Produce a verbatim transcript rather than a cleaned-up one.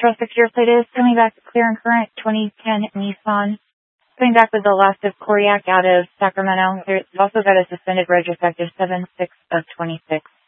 Trail six year plate is coming back clear and current, twenty ten Nissan. Coming back with the last of Coriac out of Sacramento. It's also got a suspended reg effective seven six of twenty-six.